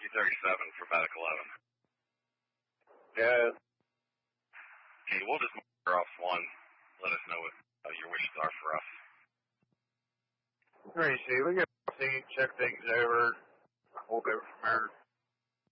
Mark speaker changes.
Speaker 1: 5037 for Medic 11.
Speaker 2: Yeah.
Speaker 1: Okay, we'll just mark off 1. Let us know what your wishes are for us.
Speaker 2: Appreciate it. We get to check things over. We'll go from there.